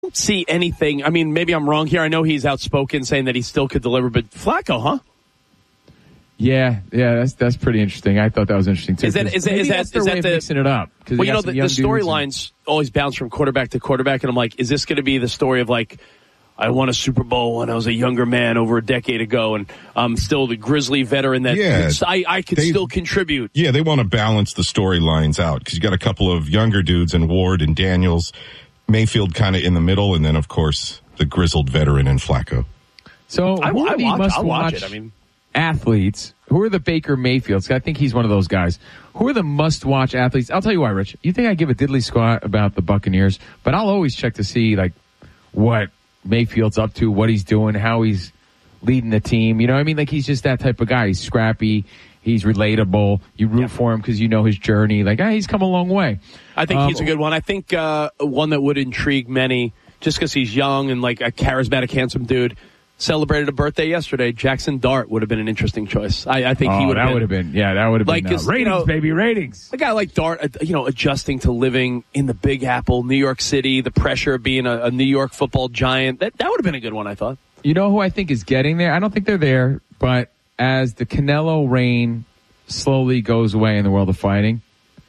don't see anything. I mean, maybe I'm wrong here. I know he's outspoken saying that he still could deliver, but Flacco, huh? Yeah, that's pretty interesting. I thought that was interesting too. Is that mixing it up? Well, you know, the storylines always bounce from quarterback to quarterback, and I'm like, is this going to be the story of like, I won a Super Bowl when I was a younger man over a decade ago, and I'm still the Grizzly veteran that I could still contribute. Yeah, they want to balance the storylines out because you got a couple of younger dudes in Ward and Daniels, Mayfield kind of in the middle, and then of course the grizzled veteran in Flacco. So I'll watch it. I mean, athletes. Who are the Baker Mayfields? I think he's one of those guys. Who are the must-watch athletes? I'll tell you why, Rich. You think I give a diddly squat about the Buccaneers, but I'll always check to see like what Mayfield's up to, what he's doing, how he's leading the team. You know what I mean? Like, he's just that type of guy. He's scrappy. He's relatable. You root for him because you know his journey. Like, he's come a long way. I think he's a good one. I think one that would intrigue many, just because he's young and like a charismatic, handsome dude, celebrated a birthday yesterday. Jackson Dart would have been an interesting choice. I think he would have been. That would have been. Ratings, baby, ratings. A guy like Dart, adjusting to living in the Big Apple, New York City, the pressure of being a New York football giant. That would have been a good one, I thought. You know who I think is getting there? I don't think they're there, but as the Canelo reign slowly goes away in the world of fighting,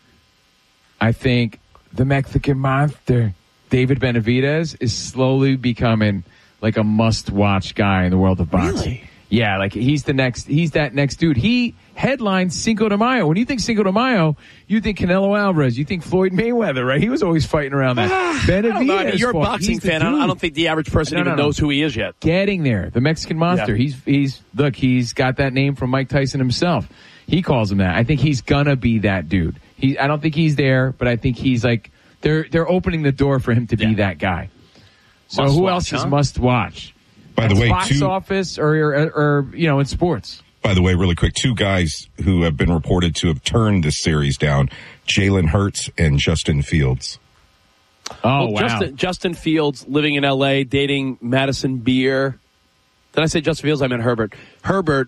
I think the Mexican monster, David Benavidez, is slowly becoming like a must-watch guy in the world of boxing. Really? Yeah, like he's that next dude. He headlined Cinco de Mayo. When you think Cinco de Mayo, you think Canelo Alvarez, you think Floyd Mayweather, right? He was always fighting around that. Benavidez, you're a boxing fan. I don't think the average person even knows who he is yet. Getting there. The Mexican monster. Yeah. He's got that name from Mike Tyson himself. He calls him that. I think he's gonna be that dude. I don't think he's there, but I think he's like, they're opening the door for him to be that guy. So who else is must watch? By the way, box office or in sports. By the way, really quick, two guys who have been reported to have turned this series down: Jalen Hurts and Justin Fields. Oh, wow! Justin Fields living in L.A., dating Madison Beer. Did I say Justin Fields? I meant Herbert. Herbert,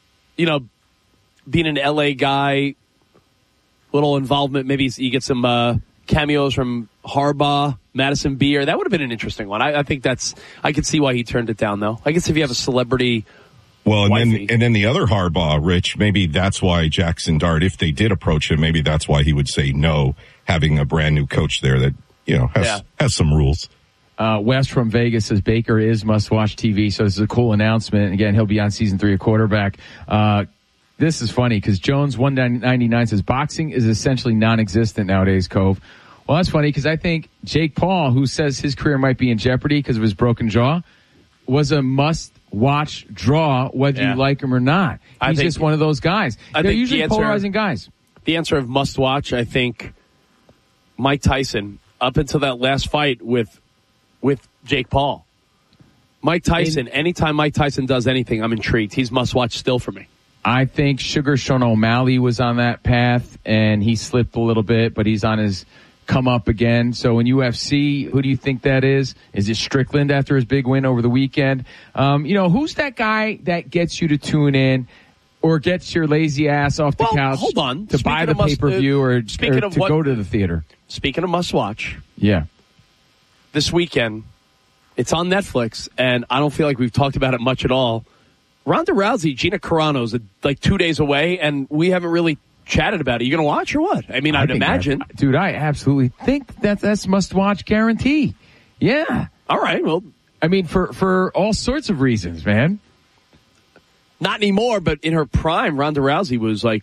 being an L.A. guy, little involvement. Maybe you get some cameos from Harbaugh, Madison Beer. That would have been an interesting one. I think I could see why he turned it down, though. I guess if you have a celebrity. Well, and then the other Harbaugh, Rich, maybe that's why Jackson Dart, if they did approach him, maybe that's why he would say no, having a brand new coach there that, has some rules. Wes from Vegas says Baker is must-watch TV, so this is a cool announcement. Again, he'll be on season 3 of quarterback. This is funny because Jones 199 says boxing is essentially non-existent nowadays, Cove. Well, that's funny because I think Jake Paul, who says his career might be in jeopardy because of his broken jaw, was a must-watch draw, whether you like him or not. He's just one of those guys. They're usually polarizing guys. The answer of must-watch, I think, Mike Tyson, up until that last fight with Jake Paul. Mike Tyson, anytime Mike Tyson does anything, I'm intrigued. He's must-watch still for me. I think Sugar Sean O'Malley was on that path, and he slipped a little bit, but he's on his come up again. So in UFC, who do you think that is? Is it Strickland after his big win over the weekend? Who's that guy that gets you to tune in or gets your lazy ass off the couch to buy the pay-per-view or to go to the theater? Speaking of must-watch. Yeah. This weekend, it's on Netflix, and I don't feel like we've talked about it much at all. Ronda Rousey, Gina Carano's like 2 days away, and we haven't really chatted about it. You going to watch or what? I mean, I'd imagine. Dude, I absolutely think that's must-watch guarantee. Yeah. All right, well. I mean, for all sorts of reasons, man. Not anymore, but in her prime, Ronda Rousey was like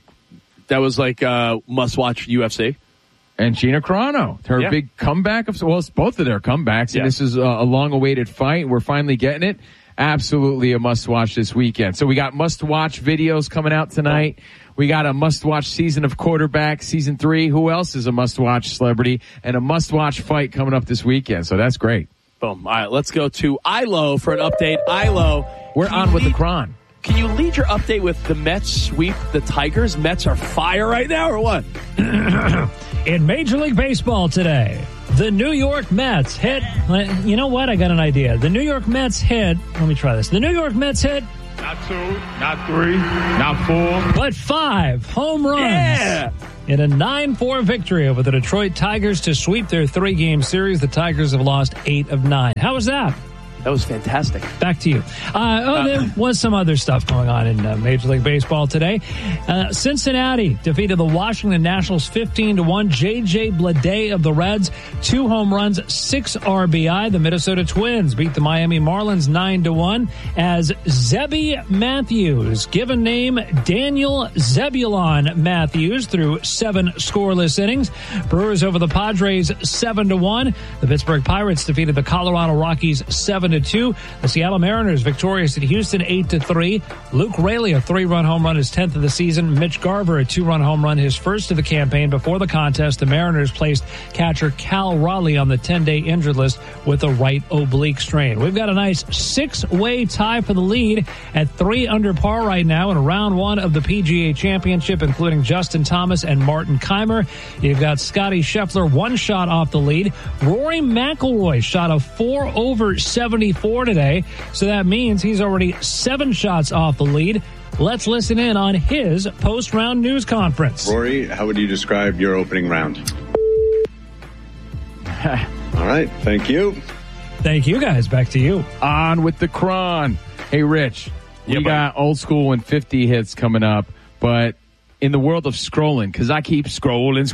must-watch UFC. And Gina Carano, her big comeback. It's both of their comebacks, and this is a long-awaited fight. We're finally getting it. Absolutely a must-watch this weekend. So we got must-watch videos coming out tonight. We got a must-watch season of quarterback, season 3. Who else is a must-watch celebrity? And a must-watch fight coming up this weekend. So that's great. Boom. All right, let's go to Ilo for an update. Ilo. We're on with the Cron. Can you lead your update with the Mets sweep the Tigers? Mets are fire right now or what? In Major League Baseball today, the New York Mets hit. You know what? I got an idea. The New York Mets hit. Let me try this. The New York Mets hit. Not 2, not 3, not 4. But 5 home runs. Yeah. in a 9-4 victory over the Detroit Tigers to sweep their 3-game series. The Tigers have lost 8 of 9. How was that? That was fantastic. Back to you. There was some other stuff going on in Major League Baseball today. Cincinnati defeated the Washington Nationals 15-1. J.J. Bleday of the Reds, 2 home runs, 6 RBI. The Minnesota Twins beat the Miami Marlins 9-1 as Zebby Matthews, given name Daniel Zebulon Matthews, threw 7 scoreless innings. Brewers over the Padres 7-1. The Pittsburgh Pirates defeated the Colorado Rockies 7-2. The Seattle Mariners victorious at Houston 8-3. Luke Raley, a 3-run home run, his 10th of the season. Mitch Garver, a 2-run home run, his first of the campaign. Before the contest, the Mariners placed catcher Cal Raleigh on the 10-day injured list with a right oblique strain. We've got a nice 6-way tie for the lead at 3 under par right now in round 1 of the PGA Championship, including Justin Thomas and Martin Keimer. You've got Scotty Scheffler 1 shot off the lead. Rory McIlroy shot a 4 over 74 today, so that means he's already 7 shots off the lead. Let's listen in on his post-round news conference. Rory, how would you describe your opening round? All right, thank you. Thank you, guys. Back to you. On with the Cron. Hey, Rich, we got Old School and 50 hits coming up, but in the world of scrolling, because I keep scrolling.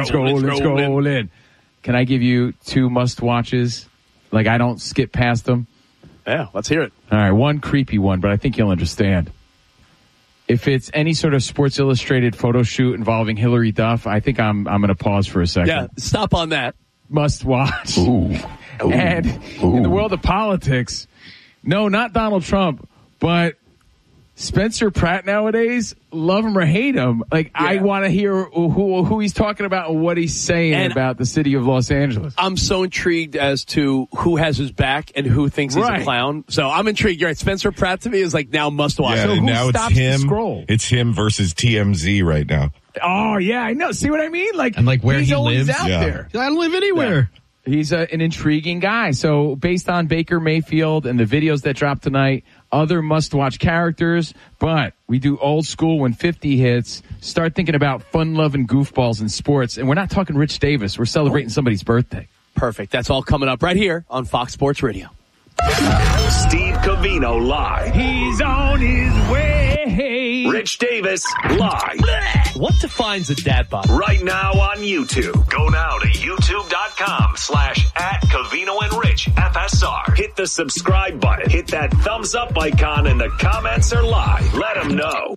Can I give you 2 must-watches? Like, I don't skip past them. Yeah, let's hear it. All right, one creepy one, but I think you'll understand. If it's any sort of Sports Illustrated photo shoot involving Hillary Duff, I think I'm going to pause for a second. Yeah, stop on that. Must watch. Ooh. And in the world of politics, no, not Donald Trump, but Spencer Pratt nowadays, love him or hate him. Like, yeah. I want to hear who he's talking about and what he's saying about the city of Los Angeles. I'm so intrigued as to who has his back and who thinks he's a clown. So I'm intrigued. You're right. Spencer Pratt to me is like now must watch. Yeah, so who now stops it's him. The scroll? It's him versus TMZ right now. Oh yeah, I know. See what I mean? Like, and like where he's he always lives out there. I don't live anywhere. Yeah. He's an intriguing guy. So based on Baker Mayfield and the videos that dropped tonight, other must-watch characters, but we do Old School when 50 hits. Start thinking about fun-loving goofballs in sports. And we're not talking Rich Davis. We're celebrating somebody's birthday. Perfect. That's all coming up right here on Fox Sports Radio. Steve Covino live. He's on his way. Rich Davis live. What defines a dad bod? Right now on YouTube. Go now to youtube.com/@Covino and Rich FSR. Hit the subscribe button. Hit that thumbs up icon and the comments are live. Let them know.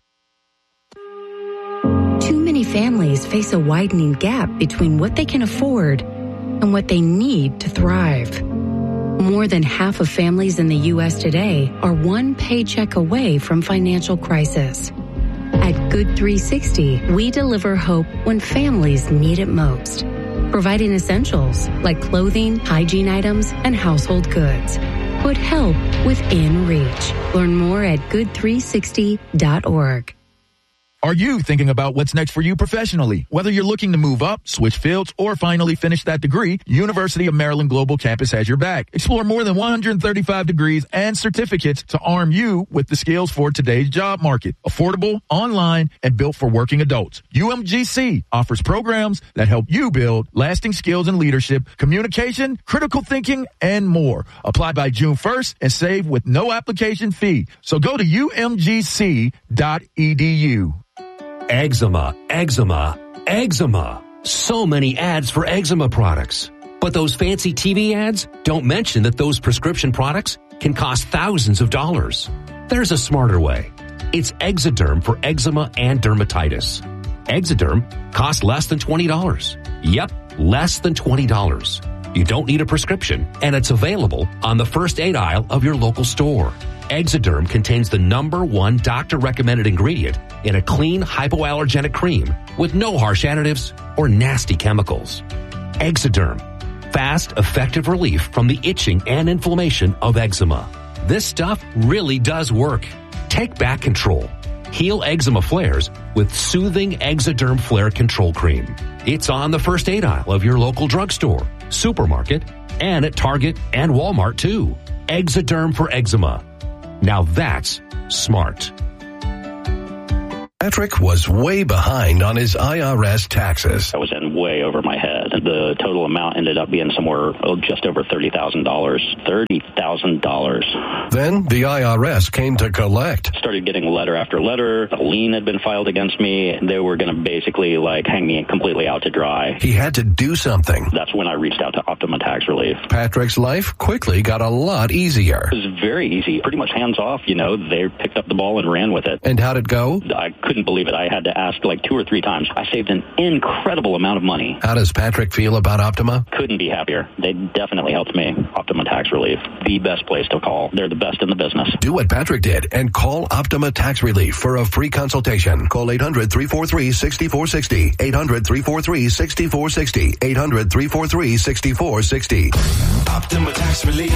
Too many families face a widening gap between what they can afford and what they need to thrive. More than half of families in the U.S. today are one paycheck away from financial crisis. At Good 360, we deliver hope when families need it most, providing essentials like clothing, hygiene items, and household goods. Put help within reach. Learn more at good360.org. Are you thinking about what's next for you professionally? Whether you're looking to move up, switch fields, or finally finish that degree, University of Maryland Global Campus has your back. Explore more than 135 degrees and certificates to arm you with the skills for today's job market. Affordable, online, and built for working adults. UMGC offers programs that help you build lasting skills in leadership, communication, critical thinking, and more. Apply by June 1st and save with no application fee. So go to umgc.edu. Eczema, eczema, eczema. So many ads for eczema products. But those fancy TV ads don't mention that those prescription products can cost thousands of dollars. There's a smarter way. It's Exoderm for eczema and dermatitis. Exoderm costs less than $20. Yep, less than $20. You don't need a prescription, and it's available on the first aid aisle of your local store. Exoderm contains the #1 doctor-recommended ingredient in a clean, hypoallergenic cream with no harsh additives or nasty chemicals. Exoderm. Fast, effective relief from the itching and inflammation of eczema. This stuff really does work. Take back control. Heal eczema flares with soothing Exoderm Flare Control Cream. It's on the first aid aisle of your local drugstore, supermarket, and at Target and Walmart too. Exoderm for eczema. Now that's smart. Patrick was way behind on his IRS taxes. I was in way over my head. The total amount ended up being somewhere just over $30,000. $30,000. Then the IRS came to collect. Started getting letter after letter. A lien had been filed against me. They were going to basically hang me completely out to dry. He had to do something. That's when I reached out to Optima Tax Relief. Patrick's life quickly got a lot easier. It was very easy. Pretty much hands off, They picked up the ball and ran with it. And how'd it go? I couldn't believe it. I had to ask 2 or 3 times. I saved an incredible amount of money. How does Patrick feel about Optima? Couldn't be happier. They definitely helped me. Optima Tax Relief, the best place to call. They're the best in the business. Do what Patrick did and call Optima Tax Relief for a free consultation. Call 800-343-6460. 800-343-6460. 800-343-6460. Optima Tax Relief.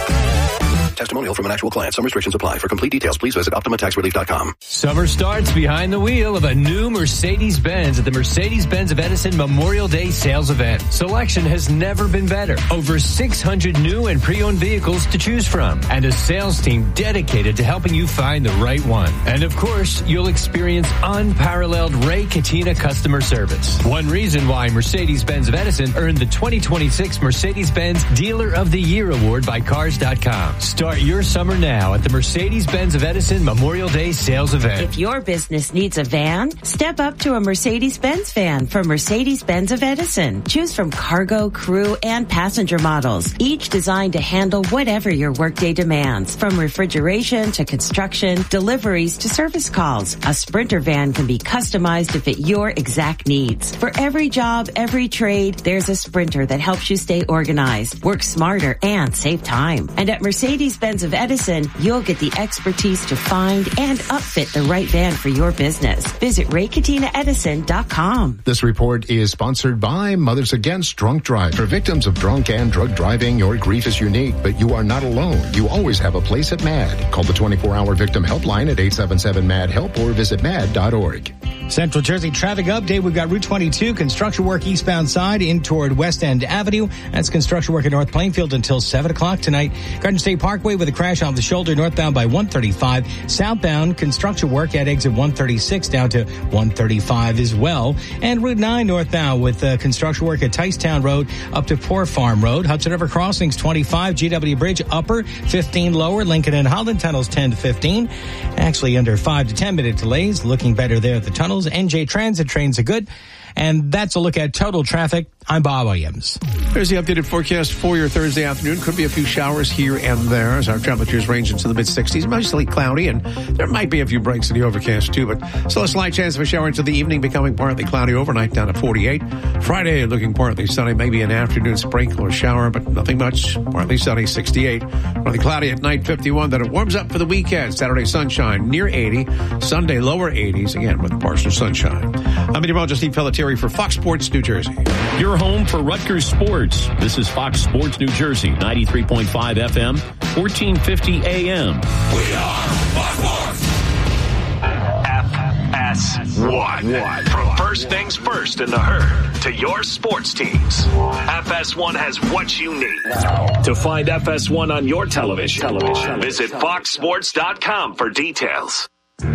Testimonial from an actual client. Some restrictions apply. For complete details, please visit OptimaTaxRelief.com. Summer starts behind the wheel of a new Mercedes-Benz at the Mercedes-Benz of Edison Memorial Day sales event. Selection has never been better. Over 600 new and pre-owned vehicles to choose from. And a sales team dedicated to helping you find the right one. And of course, you'll experience unparalleled Ray Catena customer service. One reason why Mercedes-Benz of Edison earned the 2026 Mercedes-Benz Dealer of the Year Award by Cars.com. Start your summer now at the Mercedes-Benz of Edison Memorial Day sales event. If your business needs a van, step up to a Mercedes-Benz van from Mercedes-Benz of Edison. Choose from cargo, crew, and passenger models, each designed to handle whatever your workday demands. From refrigeration to construction, deliveries to service calls, a Sprinter van can be customized to fit your exact needs. For every job, every trade, there's a Sprinter that helps you stay organized, work smarter, and save time. And at Mercedes-Benz of Edison, you'll get the expertise to find and upfit the right van for your business. Visit RayCatenaEdison.com. This report is sponsored by Mothers Against Drunk Driving. For victims of drunk and drug driving, your grief is unique, but you are not alone. You always have a place at MAD. Call the 24-hour victim helpline at 877-MAD-HELP or visit MAD.org. Central Jersey traffic update. We've got Route 22, construction work eastbound side in toward West End Avenue. That's construction work at North Plainfield until 7 o'clock tonight. Garden State Parkway with a crash off the shoulder northbound by 135. Southbound construction work at exit 136 down to 135 as well. And Route 9 northbound with construction work at Ticetown Road up to Poor Farm Road. Hudson River Crossings 25. GW Bridge upper 15 lower. Lincoln and Holland tunnels 10 to 15. Actually under 5 to 10 minute delays. Looking better there at the tunnels. NJ Transit trains are good. And that's a look at total traffic. I'm Bob Williams. There's the updated forecast for your Thursday afternoon. Could be a few showers here and there as our temperatures range into the mid-60s. Mostly cloudy, and there might be a few breaks in the overcast, too. But still a slight chance of a shower into the evening, becoming partly cloudy overnight down to 48. Friday looking partly sunny, maybe an afternoon sprinkle or shower, but nothing much. Partly sunny, 68. Partly cloudy at night, 51. Then it warms up for the weekend. Saturday sunshine, near 80. Sunday, lower 80s, again with partial sunshine. I'm meteorologist Steve Pelletieri for Fox Sports New Jersey. Your home for Rutgers sports. This is Fox Sports New Jersey, 93.5 FM, 1450 AM. We are Fox Sports. FS1. From first things first in the herd to your sports teams, FS1 has what you need. To find FS1 on your television, visit foxsports.com for details.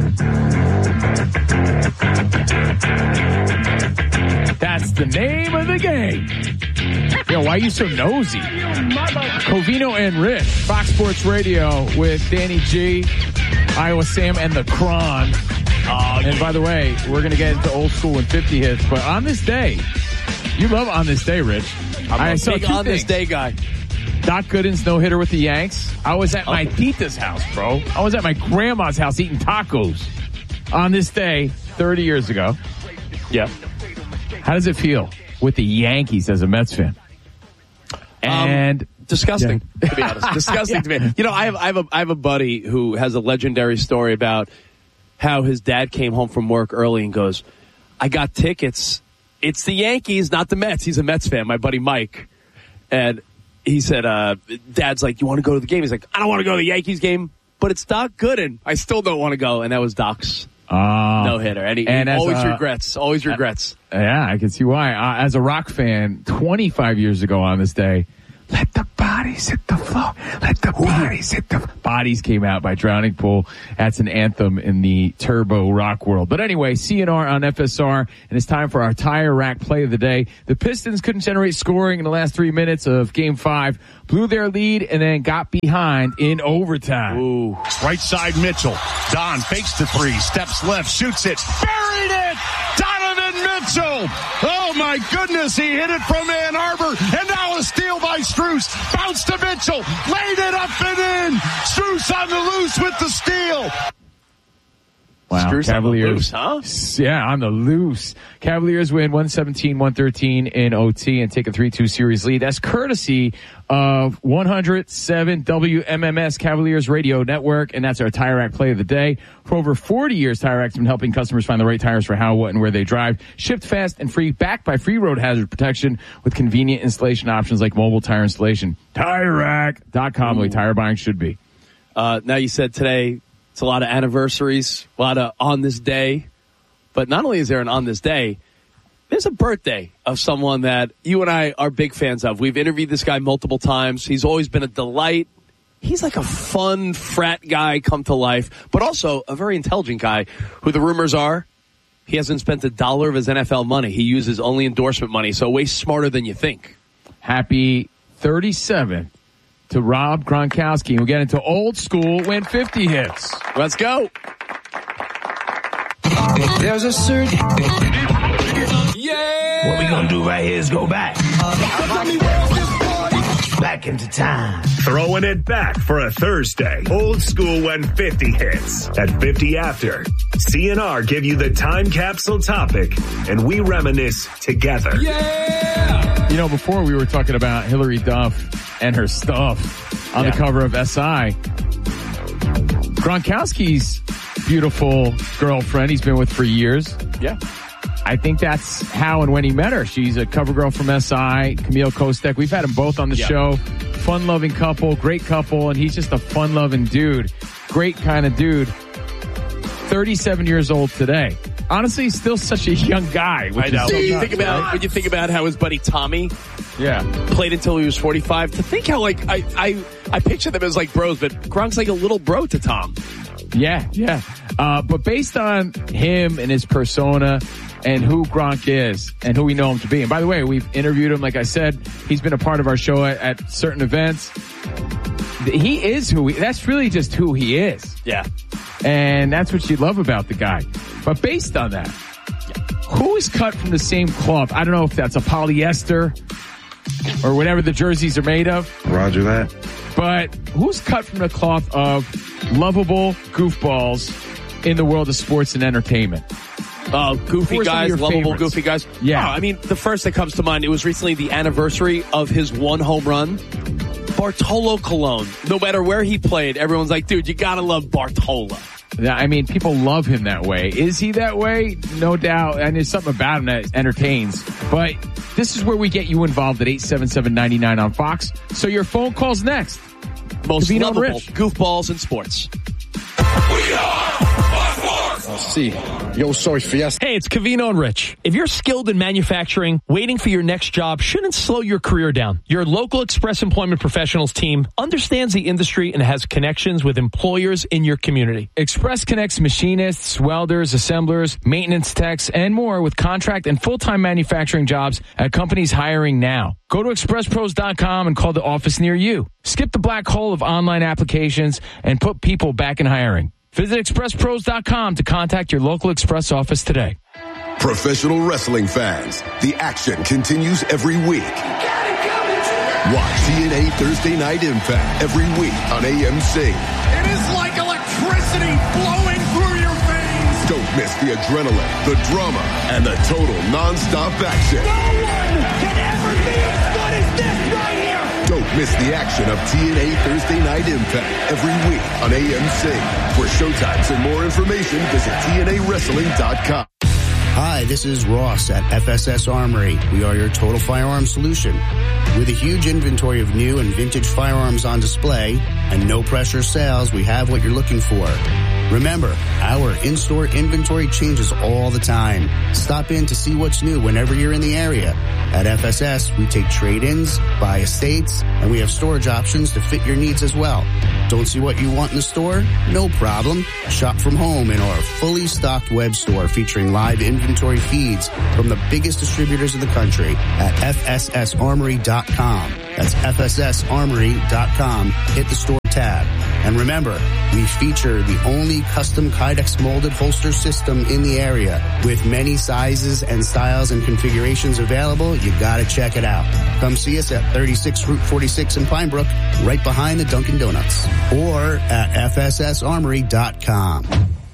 That's the name of the game. Yo, why are you so nosy? Covino and Rich, Fox Sports Radio with Danny G, Iowa Sam, and the Cron. And by the way, we're going to get into old school and 50 hits, but on this day, you love on this day, Rich. I'm a big on this day guy. Doc Gooden's no-hitter with the Yanks. I was at my tita's house, bro. I was at my grandma's house eating tacos on this day 30 years ago. Yeah. How does it feel with the Yankees as a Mets fan? And disgusting, to be honest. Disgusting to me. You know, I have a buddy who has a legendary story about how his dad came home from work early and goes, I got tickets. It's the Yankees, not the Mets. He's a Mets fan, my buddy Mike. And he said, Dad's like, you want to go to the game? He's like, I don't want to go to the Yankees game, but it's Doc Gooden. I still don't want to go. And that was Doc's no-hitter. And he always regrets. Yeah, I can see why. As a Rock fan, 25 years ago on this day, Let the bodies hit the floor. Let the bodies hit the Bodies came out by Drowning Pool. That's an anthem in the turbo rock world. But anyway, CNR on FSR, and it's time for our tire rack play of the day. The Pistons couldn't generate scoring in the last 3 minutes of Game 5, blew their lead, and then got behind in overtime. Ooh. Right side Mitchell. Don fakes the three, steps left, shoots it, buried it! Donovan Mitchell! Oh my goodness, he hit it from Ann Arbor, and now a steal by Strus. Bounce to Mitchell, laid it up and in. Strus on the loose with the steal. Wow, Strus Cavaliers, on the loose, huh? Yeah, on the loose. Cavaliers win 117-113 in OT and take a 3-2 series lead. That's courtesy of 107 WMMS Cavaliers Radio Network, and that's our Tire Rack play of the day. For over 40 years, Tire Rack's been helping customers find the right tires for how, what, and where they drive. Shipped fast and free, backed by free road hazard protection with convenient installation options like mobile tire installation. TireRack.com, the way tire buying should be. Now you said today, it's a lot of anniversaries, a lot of on this day. But not only is there an on this day, there's a birthday of someone that you and I are big fans of. We've interviewed this guy multiple times. He's always been a delight. He's like a fun frat guy come to life, but also a very intelligent guy who the rumors are he hasn't spent $1 of his NFL money. He uses only endorsement money, so way smarter than you think. Happy 37th. To Rob Gronkowski. We'll get into old school when 50 hits. Let's go. There's a certain... Yeah! What we gonna do right here is go back. Back into time. Throwing it back for a Thursday. Old school when 50 hits. At 50 after, CNR give you the time capsule topic, and we reminisce together. Yeah! You know, before we were talking about Hillary Duff and her stuff on the cover of SI. Gronkowski's beautiful girlfriend he's been with for years. Yeah. I think that's how and when he met her. She's a cover girl from SI, Camille Kostek. We've had them both on the show. Fun-loving couple, great couple, and he's just a fun-loving dude. Great kind of dude. 37 years old today. Honestly, he's still such a young guy. I know. When you think about how his buddy Tommy played until he was 45, to think how, like, I picture them as, like, bros, but Gronk's like a little bro to Tom. Yeah. But based on him and his persona and who Gronk is and who we know him to be. And by the way, we've interviewed him. Like I said, he's been a part of our show at certain events. He is that's really just who he is. Yeah. And that's what you love about the guy. But based on that, who is cut from the same cloth? I don't know if that's a polyester or whatever the jerseys are made of. Roger that. But who's cut from the cloth of lovable goofballs in the world of sports and entertainment? Goofy guys, lovable favorites? Goofy guys. Yeah. I mean, the first that comes to mind, it was recently the anniversary of his one home run. Bartolo Colon. No matter where he played, everyone's like, dude, you gotta love Bartolo. Yeah, I mean, people love him that way. Is he that way? No doubt. And there's something about him that entertains. But this is where we get you involved at 877-99 on Fox. So your phone call's next. Most lovable goofballs in sports. We are See. Yo soy Fiesta. Hey, it's Covino and Rich. If you're skilled in manufacturing, waiting for your next job shouldn't slow your career down. Your local Express Employment Professionals team understands the industry and has connections with employers in your community. Express connects machinists, welders, assemblers, maintenance techs, and more with contract and full-time manufacturing jobs at companies hiring now. Go to expresspros.com and call the office near you. Skip the black hole of online applications and put people back in hiring. Visit expresspros.com to contact your local Express office today. Professional wrestling fans, the action continues every week. Watch TNA Thursday Night Impact every week on AMC. It is like electricity flowing through your veins. Don't miss the adrenaline, the drama, and the total non-stop action. No one can ever be as good as this right here. Don't miss the action of TNA Thursday Night Impact every week on AMC. For showtimes and more information, visit TNAWrestling.com. Hi, this is Ross at FSS Armory. We are your total firearm solution. With a huge inventory of new and vintage firearms on display and no pressure sales, we have what you're looking for. Remember, our in-store inventory changes all the time. Stop in to see what's new whenever you're in the area. At FSS, we take trade-ins, buy estates, and we have storage options to fit your needs as well. Don't see what you want in the store? No problem. Shop from home in our fully stocked web store featuring live inventory feeds from the biggest distributors in the country at FSSArmory.com. That's FSSArmory.com. Hit the store tab. And remember, we feature the only custom Kydex molded holster system in the area. With many sizes and styles and configurations available, you gotta check it out. Come see us at 36 Route 46 in Pine Brook, right behind the Dunkin' Donuts. Or at FSSArmory.com.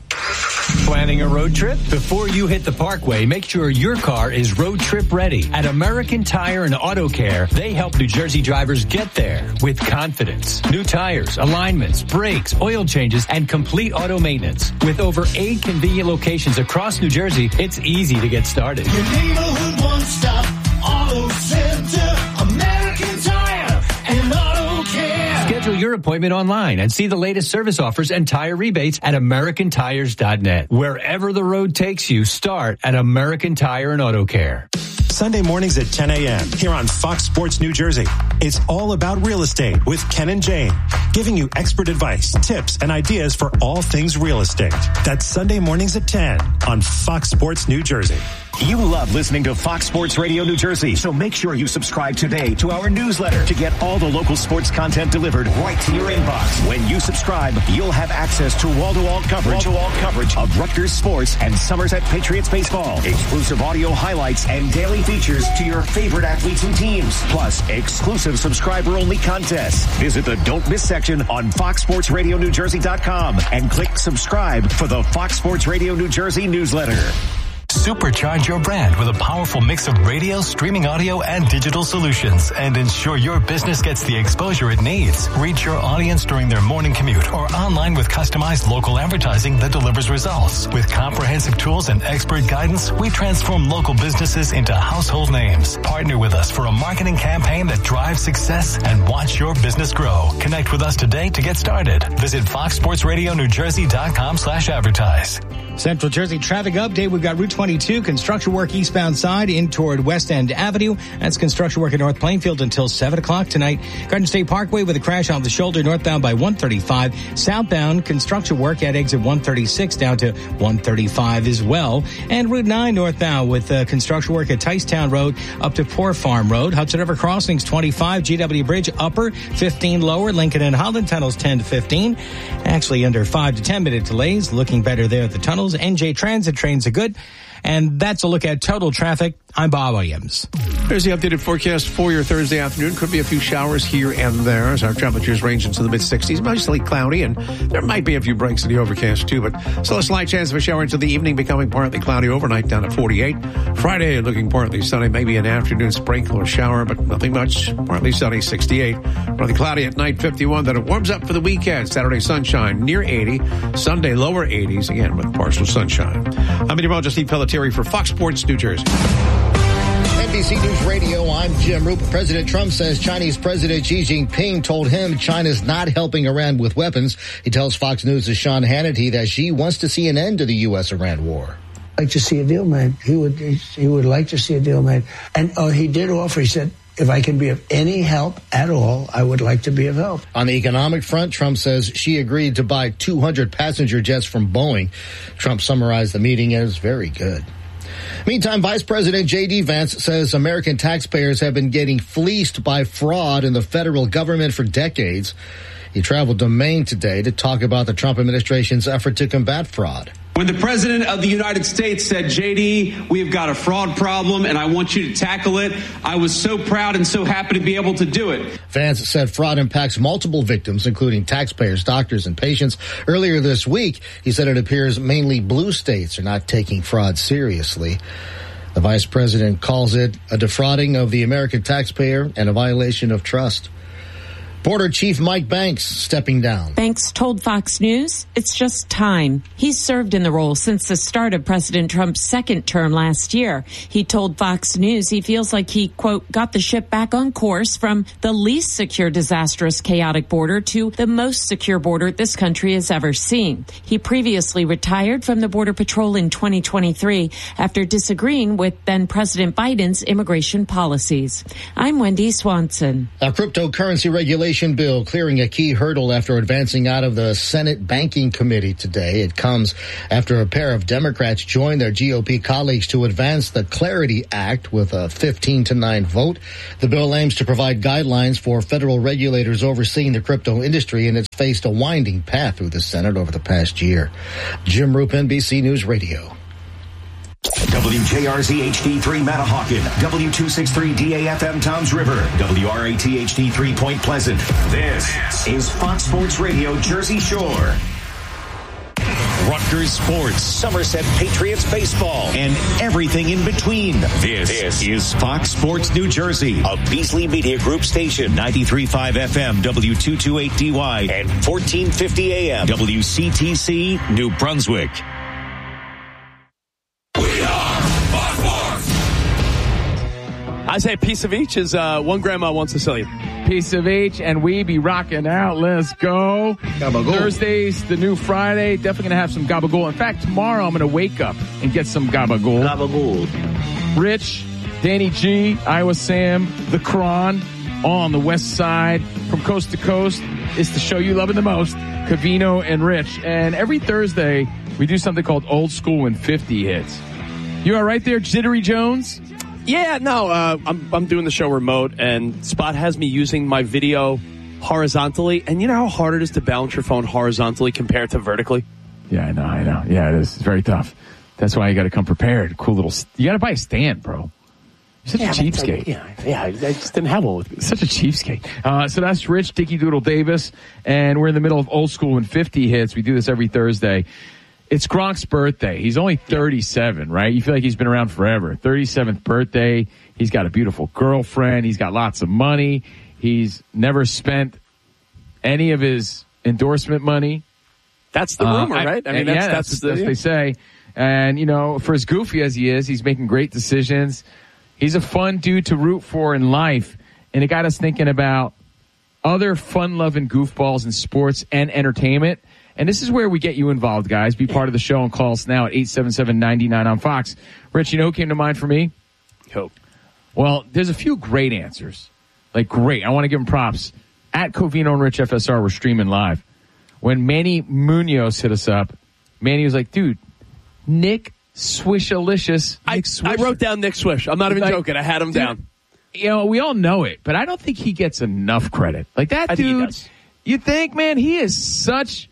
Planning a road trip? Before you hit the Parkway, make sure your car is road trip ready. At American Tire and Auto Care, they help New Jersey drivers get there with confidence. New tires, alignments, brakes, oil changes, and complete auto maintenance. With over 8 convenient locations across New Jersey, it's easy to get started. Your neighborhood one-stop auto center, American Tire and Auto Care. Schedule your appointment online and see the latest service offers and tire rebates at AmericanTires.net. Wherever the road takes you, start at American Tire and Auto Care. Sunday mornings at 10 a.m. here on Fox Sports New Jersey. It's all about real estate with Ken and Jane, giving you expert advice, tips, and ideas for all things real estate. That's Sunday mornings at 10 on Fox Sports New Jersey. You love listening to Fox Sports Radio New Jersey, so make sure you subscribe today to our newsletter to get all the local sports content delivered right to your inbox. When you subscribe, you'll have access to wall-to-wall coverage of Rutgers sports and Summers at Patriots baseball, exclusive audio highlights, and daily features to your favorite athletes and teams, plus exclusive subscriber-only contests. Visit the Don't Miss section on FoxSportsRadioNewJersey.com and click subscribe for the Fox Sports Radio New Jersey newsletter. Supercharge your brand with a powerful mix of radio, streaming audio, and digital solutions, and ensure your business gets the exposure it needs. Reach your audience during their morning commute or online with customized local advertising that delivers results. With comprehensive tools and expert guidance, we transform local businesses into household names. Partner with us for a marketing campaign that drives success and watch your business grow. Connect with us today to get started. Visit FoxSportsRadioNewJersey.com/advertise. Central Jersey traffic update. We've got Route 22, construction work eastbound side in toward West End Avenue. That's construction work in North Plainfield until 7 o'clock tonight. Garden State Parkway with a crash off the shoulder northbound by 135. Southbound construction work at exit 136 down to 135 as well. And Route 9 northbound with construction work at Ticetown Road up to Poor Farm Road. Hudson River Crossings 25. GW Bridge upper 15 lower. Lincoln and Holland tunnels 10 to 15. Actually under 5 to 10 minute delays. Looking better there at the tunnels. NJ Transit trains are good. And that's a look at total traffic. I'm Bob Williams. Here's the updated forecast for your Thursday afternoon. Could be a few showers here and there as our temperatures range into the mid-60s. Mostly cloudy, and there might be a few breaks in the overcast, too. But still a slight chance of a shower into the evening, becoming partly cloudy overnight down at 48. Friday looking partly sunny, maybe an afternoon sprinkle or shower, but nothing much. Partly sunny, 68. Partly cloudy at night, 51. Then it warms up for the weekend. Saturday sunshine, near 80. Sunday, lower 80s, again with partial sunshine. I'm meteorologist Steve Pelletieri for Fox Sports New Jersey. NBC News Radio, I'm Jim Roop. President Trump says Chinese President Xi Jinping told him China's not helping Iran with weapons. He tells Fox News' Sean Hannity that Xi wants to see an end to the U.S.-Iran war. Like to see a deal made. He would like to see a deal made. And he did offer, he said, if I can be of any help at all, I would like to be of help. On the economic front, Trump says Xi agreed to buy 200 passenger jets from Boeing. Trump summarized the meeting as very good. Meantime, Vice President J.D. Vance says American taxpayers have been getting fleeced by fraud in the federal government for decades. He traveled to Maine today to talk about the Trump administration's effort to combat fraud. When the President of the United States said, J.D., we've got a fraud problem and I want you to tackle it, I was so proud and so happy to be able to do it. Vance said fraud impacts multiple victims, including taxpayers, doctors, and patients. Earlier this week, he said it appears mainly blue states are not taking fraud seriously. The vice president calls it a defrauding of the American taxpayer and a violation of trust. Border Chief Mike Banks stepping down. Banks told Fox News it's just time. He's served in the role since the start of President Trump's second term last year. He told Fox News he feels like he, quote, got the ship back on course from the least secure, disastrous, chaotic border to the most secure border this country has ever seen. He previously retired from the Border Patrol in 2023 after disagreeing with then President Biden's immigration policies. I'm Wendy Swanson. A cryptocurrency regulation bill clearing a key hurdle after advancing out of the Senate Banking Committee today. It comes after a pair of Democrats joined their GOP colleagues to advance the Clarity Act with a 15-9 vote. The bill aims to provide guidelines for federal regulators overseeing the crypto industry, and it's faced a winding path through the Senate over the past year. Jim Roop, NBC News Radio. WJRZ HD3 Matahawkin, W263 DAFM Toms River, WRAT HD3 Point Pleasant. This is Fox Sports Radio Jersey Shore. Rutgers Sports, Somerset Patriots baseball, and everything in between. This is Fox Sports New Jersey, a Beasley Media Group station, 93.5 FM, W228DY, and 1450 AM, WCTC, New Brunswick. I say a piece of each is one grandma, one Sicilian. Piece of each, and we be rocking out. Let's go. Gabagool. Thursday's the new Friday. Definitely going to have some gabagool. In fact, tomorrow I'm going to wake up and get some gabagool. Gabagool. Rich, Danny G, Iowa Sam, The Cron, all on the west side. From coast to coast, it's the show you love the most, Covino and Rich. And every Thursday, we do something called Old School when 50 hits. You all right there, Jittery Jones? Yeah, no, I'm doing the show remote, and Spot has me using my video horizontally. And you know how hard it is to balance your phone horizontally compared to vertically? Yeah, I know. Yeah, it is. It's very tough. That's why you got to come prepared. Cool little. You got to buy a stand, bro. You're such a cheapskate. I just didn't have one with me. Such a cheapskate. So that's Rich, Dickie Doodle Davis, and we're in the middle of Old School when 50 hits. We do this every Thursday. It's Gronk's birthday. He's only 37, right? You feel like he's been around forever. 37th birthday. He's got a beautiful girlfriend. He's got lots of money. He's never spent any of his endorsement money. That's the rumor, right? I mean, that's what they say. And, you know, for as goofy as he is, he's making great decisions. He's a fun dude to root for in life. And it got us thinking about other fun-loving goofballs in sports and entertainment. And this is where we get you involved, guys. Be part of the show and call us now at 877-99 on Fox. Rich, you know who came to mind for me? Who? Well, there's a few great answers. Like, great. I want to give them props. At Covino and Rich FSR, we're streaming live. When Manny Munoz hit us up, Manny was like, dude, Nick Swishalicious. I wrote down Nick Swish. I'm not even joking. I had him down. You know, we all know it, but I don't think he gets enough credit. Like, that dude, you think, man, he is such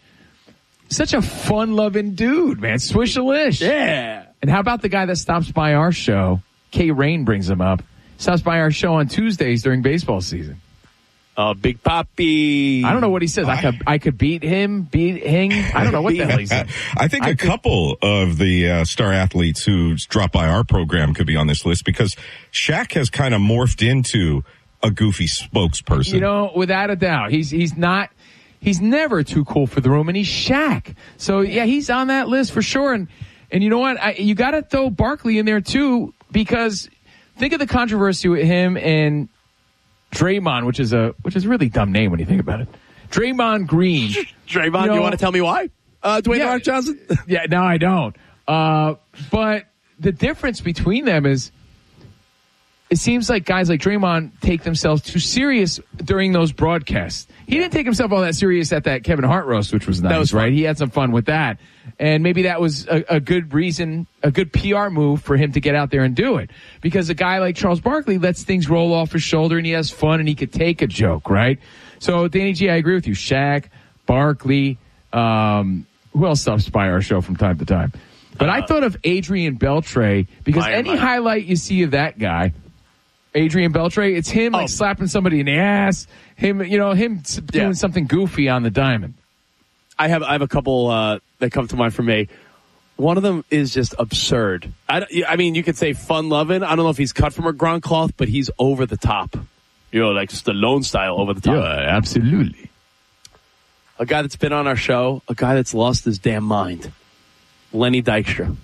a fun-loving dude, man. Swish-a-lish. Yeah. And how about the guy that stops by our show? Kay Rain brings him up. Stops by our show on Tuesdays during baseball season. Big Papi. I don't know what he says. I could beat him. I don't know what the hell he said. I think a couple of the star athletes who drop by our program could be on this list because Shaq has kind of morphed into a goofy spokesperson. You know, without a doubt. He's not... He's never too cool for the room, and he's Shaq. So, yeah, he's on that list for sure. And you know what? You got to throw Barkley in there, too, because think of the controversy with him and Draymond, which is a really dumb name when you think about it. Draymond Green. Draymond, you want to tell me why? Dwayne The Rock Johnson? Yeah, no, I don't. But the difference between them is it seems like guys like Draymond take themselves too serious during those broadcasts. He didn't take himself all that serious at that Kevin Hart roast, which was nice, that was right? He had some fun with that. And maybe that was a good reason, a good PR move for him to get out there and do it. Because a guy like Charles Barkley lets things roll off his shoulder and he has fun and he could take a joke, right? So, Danny G, I agree with you. Shaq, Barkley, who else stops by our show from time to time? But I thought of Adrian Beltre because any highlight you see of that guy, Adrian Beltre, it's him like slapping somebody in the ass, him doing something goofy on the diamond. I have a couple that come to mind for me. One of them is just absurd. I mean, you could say fun-loving. I don't know if he's cut from a Gronk cloth, but he's over the top. like Stallone style over the top. Yeah, absolutely. A guy that's been on our show, a guy that's lost his damn mind. Lenny Dykstra.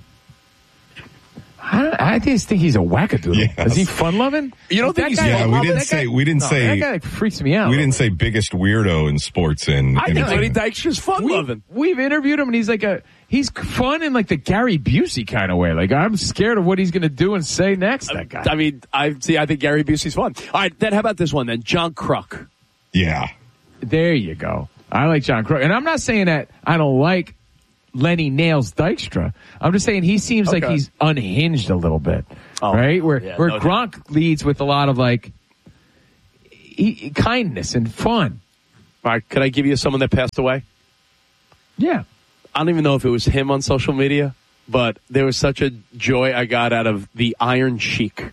I just think he's a wackadoodle. Yes. Is he fun-loving? You don't think he's yeah, we didn't say that guy freaks me out. We didn't say biggest weirdo in sports and I think Lenny Dykstra's fun-loving. We've interviewed him, and he's fun in like the Gary Busey kind of way. Like, I'm scared of what he's going to do and say next, that guy. I mean, I think Gary Busey's fun. All right, then how about this one then? John Kruk. Yeah. There you go. I like John Kruk. And I'm not saying that I don't like Lenny Nails Dykstra. I'm just saying he seems like he's unhinged a little bit, right? Where Gronk leads with a lot of like kindness and fun. All right, could I give you someone that passed away? Yeah. I don't even know if it was him on social media, but there was such a joy I got out of the Iron Sheik.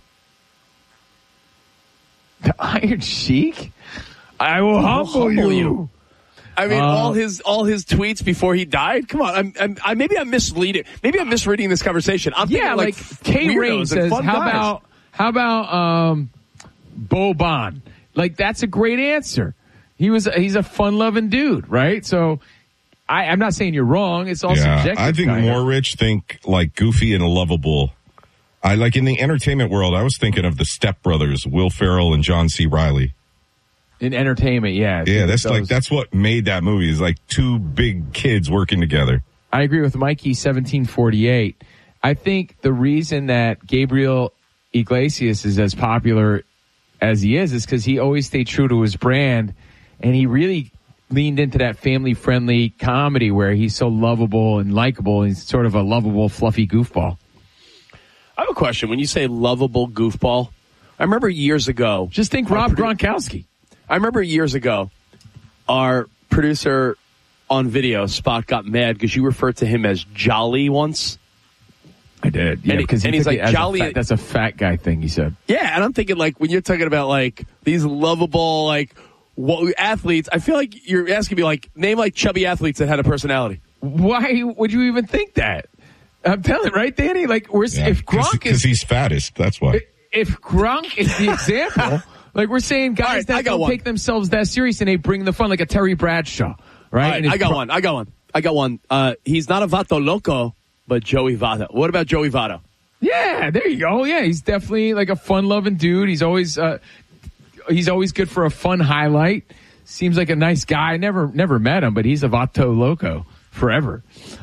The Iron Sheik? I will humble you. I mean, all his tweets before he died. Come on, maybe I'm misleading. Maybe I'm misreading this conversation. I'm thinking like K Rain says, how about Boban? Like, that's a great answer. He's a fun-loving dude, right? So I'm not saying you're wrong. It's all subjective. I think more rich think like goofy and lovable. I like in the entertainment world. I was thinking of the Step Brothers, Will Ferrell and John C. Reilly. In entertainment, yeah. Yeah, that's what made that movie, is like two big kids working together. I agree with Mikey 1748. I think the reason that Gabriel Iglesias is as popular as he is because he always stayed true to his brand, and he really leaned into that family-friendly comedy where he's so lovable and likable, and he's sort of a lovable, fluffy goofball. I have a question. When you say lovable goofball, I remember years ago. Just think Rob Gronkowski. I remember years ago, our producer on video, Spot, got mad because you referred to him as Jolly once. I did. Yeah, because he's like, Jolly. That's a fat guy thing, he said. Yeah, and I'm thinking, like, when you're talking about, like, these lovable, like, athletes, I feel like you're asking me, like, name, like, chubby athletes that had a personality. Why would you even think that? I'm telling, right, Danny? Like, if Gronk is... Because he's fattest, that's why. If Gronk is the example... Like, we're saying guys that don't take themselves that serious and they bring the fun, like a Terry Bradshaw, right? I got one. He's not a Vato Loco, but Joey Votto. What about Joey Votto? Yeah, there you go. Yeah, he's definitely like a fun-loving dude. He's always good for a fun highlight. Seems like a nice guy. Never met him, but he's a Vato Loco forever.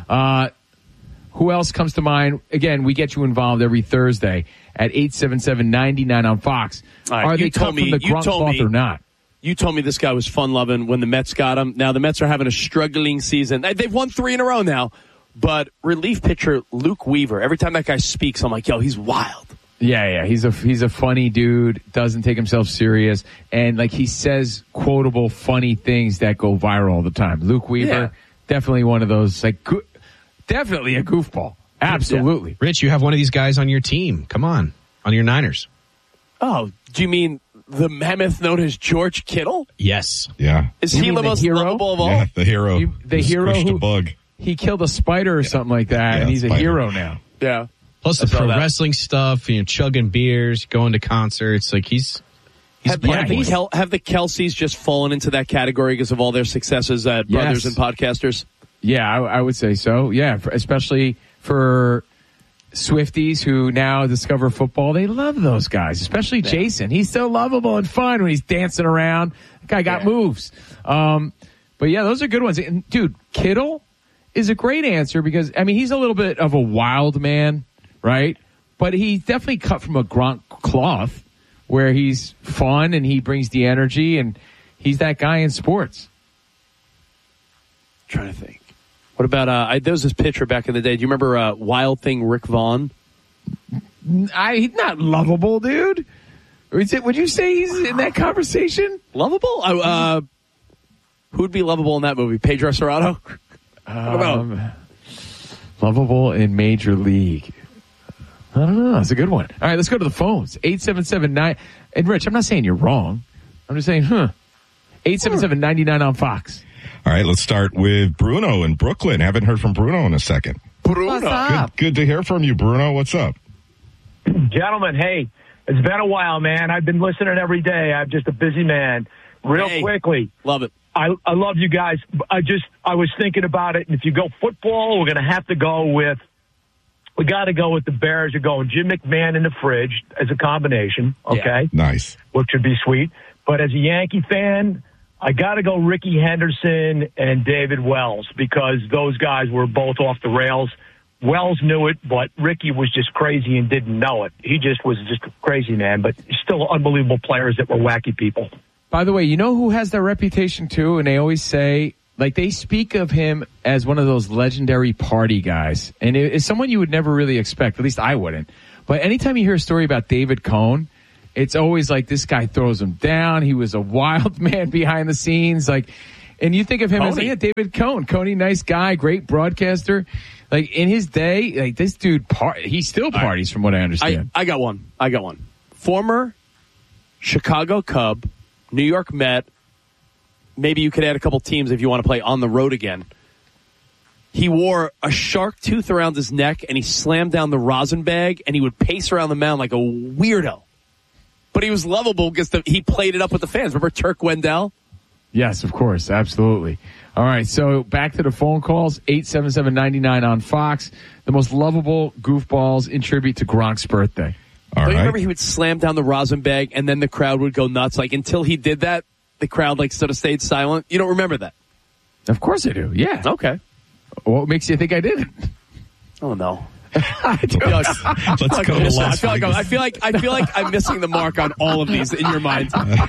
Who else comes to mind? Again, we get you involved every Thursday at 877-99 on Fox. Right, are they cut from the Gronk cloth or not? You told me this guy was fun-loving when the Mets got him. Now the Mets are having a struggling season. They've won 3 in a row now. But relief pitcher Luke Weaver, every time that guy speaks, I'm like, yo, he's wild. Yeah. He's a funny dude, doesn't take himself serious, and like he says quotable, funny things that go viral all the time. Luke Weaver, definitely one of those, like, definitely a goofball. Absolutely. Yeah. Rich, you have one of these guys on your team. Come on your Niners. Oh, do you mean the mammoth known as George Kittle? Yes. Yeah. Is he the most lovable of all? Yeah, the hero. The hero who bug. He killed a spider or something like that, and he's a hero now. Yeah. Plus the pro wrestling stuff, chugging beers, going to concerts. Like have the Kelseys just fallen into that category because of all their successes at brothers and podcasters? Yeah, I would say so. Yeah, especially for Swifties who now discover football. They love those guys, especially Jason. He's so lovable and fun when he's dancing around. That guy got moves. But yeah, those are good ones. And dude, Kittle is a great answer because, I mean, he's a little bit of a wild man, right? But he's definitely cut from a Gronk cloth where he's fun and he brings the energy and he's that guy in sports. I'm trying to think. What about, there was this pitcher back in the day. Do you remember Wild Thing Rick Vaughn? He's not lovable, dude. Would you say he's in that conversation? Lovable? Who'd be lovable in that movie? Pedro Serrano? Lovable in Major League. I don't know. That's a good one. All right, let's go to the phones. 877-9. And Rich, I'm not saying you're wrong. I'm just saying, 877-99 on Fox. All right, let's start with Bruno in Brooklyn. Haven't heard from Bruno in a second. Bruno. Good to hear from you, Bruno. What's up? Gentlemen, hey, It's been a while, man. I've been listening every day. I'm just a busy man. Real quickly. Love it. I love you guys. I was thinking about it, and if you go football, we're going to have to go with, we got to go with the Bears. You're going Jim McMahon in the fridge as a combination, okay? Yeah. Nice. Which would be sweet. But as a Yankee fan, I got to go Ricky Henderson and David Wells because those guys were both off the rails. Wells knew it, but Ricky was just crazy and didn't know it. He was just a crazy man, but still unbelievable players that were wacky people. By the way, you know who has that reputation too? And they always say, like, they speak of him as one of those legendary party guys. And it's someone you would never really expect. At least I wouldn't. But anytime you hear a story about David Cone, it's always like this guy throws him down. He was a wild man behind the scenes. Like, and you think of him as, yeah, David Cone. Coney, nice guy, great broadcaster. Like, in his day, like, this dude, he still parties from what I understand. I got one. Former Chicago Cub, New York Met. Maybe you could add a couple teams if you want to play on the road again. He wore a shark tooth around his neck, and he slammed down the rosin bag, and he would pace around the mound like a weirdo. But he was lovable because he played it up with the fans. Remember Turk Wendell? Yes, of course. Absolutely. All right, so back to the phone calls. 877-99 on Fox. The most lovable goofballs in tribute to Gronk's birthday. Don't you remember he would slam down the rosin bag, and then the crowd would go nuts? Like, until he did that, the crowd, like, sort of stayed silent. You don't remember that? Of course I do, yeah. Okay. What makes you think I didn't? Oh, no. Let's go to Las Vegas. I feel like I'm missing the mark on all of these in your mind.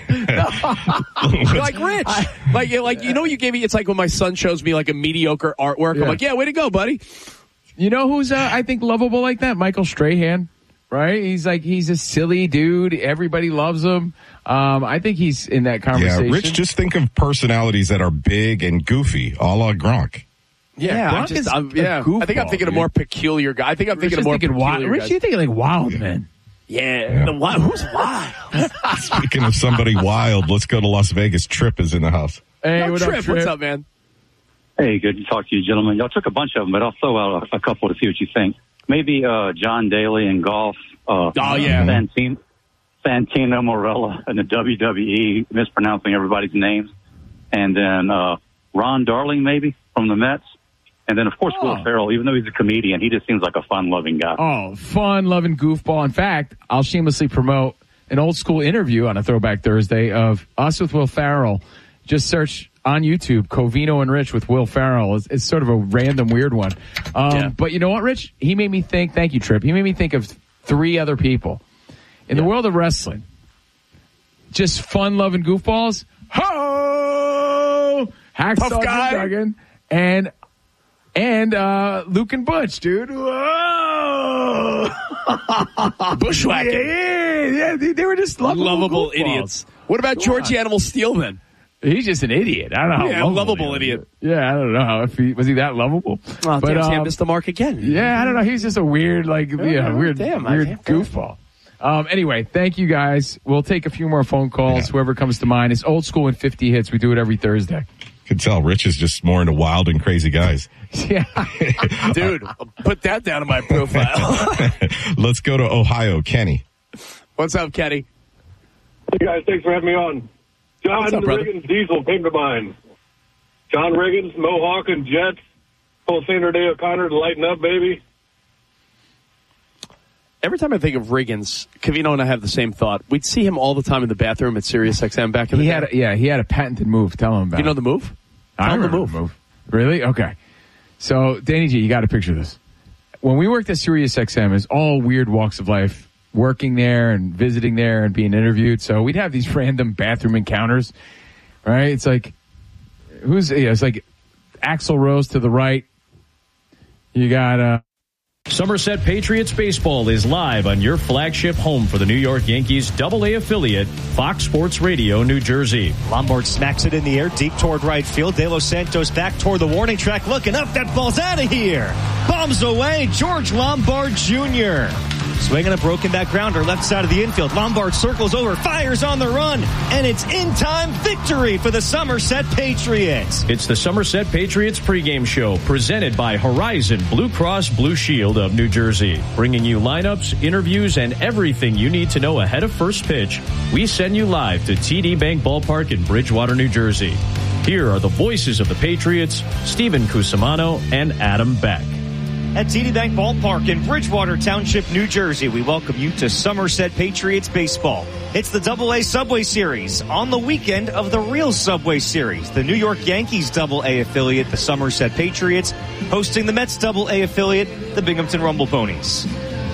You're like, Rich. Like, you know what you gave me? It's like when my son shows me, like, a mediocre artwork. I'm like, yeah, way to go, buddy. You know who's, I think, lovable like that? Michael Strahan. Right? He's a silly dude. Everybody loves him. I think he's in that conversation. Yeah, Rich, just think of personalities that are big and goofy, a la Gronk. Yeah, I think I'm thinking of more peculiar guy. I think I'm thinking of more peculiar Rich, you're thinking like wild man. Yeah. Who's wild? Speaking of somebody wild, let's go to Las Vegas. Trip is in the house. Hey, what up, Trip? What's up, man? Hey, good to talk to you, gentlemen. Y'all took a bunch of them, but I'll throw out a couple to see what you think. Maybe John Daly in golf. Santino Morella in the WWE, mispronouncing everybody's names. And then Ron Darling, maybe, from the Mets. And then, of course, Will Ferrell, even though he's a comedian, he just seems like a fun-loving guy. Oh, fun-loving goofball. In fact, I'll shamelessly promote an old-school interview on a Throwback Thursday of us with Will Ferrell. Just search on YouTube, Covino and Rich with Will Ferrell. It's sort of a random, weird one. But you know what, Rich? He made me think, thank you, Trip. He made me think of three other people. In the world of wrestling, just fun-loving goofballs. Ho! Hacksaw Jim Duggan and Luke and Butch, dude. Whoa! Bushwhacking. Yeah, they were just lovable idiots. What about Georgie Animal Steel, then? He's just an idiot. I don't know how lovable idiot. Yeah, I don't know. Was he that lovable? Oh, but I missed the mark again. Yeah, I don't know. He's just a weird, weird goofball. Anyway, thank you guys. We'll take a few more phone calls. Whoever comes to mind. It's old school and 50 hits. We do it every Thursday. Could tell Rich is just more into wild and crazy guys. Yeah. Dude, put that down in my profile. Let's go to Ohio. Kenny. What's up, Kenny? Hey, guys. Thanks for having me on. John Riggins Diesel came to mind. John Riggins, Mohawk and Jets. Full Sandra Day O'Connor to lighten up, baby. Every time I think of Riggins, Covino and I have the same thought. We'd see him all the time in the bathroom at SiriusXM back in the day. He had a patented move. Tell him about it. You know the move? I remember the move. Really? Okay. So, Danny G, you got to picture this. When we worked at SiriusXM, it's all weird walks of life, working there and visiting there and being interviewed. So we'd have these random bathroom encounters, right? It's like, it's like Axl Rose to the right. You got, Somerset Patriots baseball is live on your flagship home for the New York Yankees AA affiliate, Fox Sports Radio, New Jersey. Lombard smacks it in the air deep toward right field. De Los Santos back toward the warning track, looking up. That ball's out of here. Bombs away. George Lombard Jr. Swinging a broken back grounder, left side of the infield. Lombard circles over, fires on the run, and it's in-time victory for the Somerset Patriots. It's the Somerset Patriots pregame show, presented by Horizon Blue Cross Blue Shield of New Jersey. Bringing you lineups, interviews, and everything you need to know ahead of first pitch. We send you live to TD Bank Ballpark in Bridgewater, New Jersey. Here are the voices of the Patriots, Stephen Cusimano and Adam Beck. At TD Bank Ballpark in Bridgewater Township, New Jersey, we welcome you to Somerset Patriots baseball. It's the AA Subway Series on the weekend of the real Subway Series. The New York Yankees AA affiliate, the Somerset Patriots, hosting the Mets AA affiliate, the Binghamton Rumble Ponies.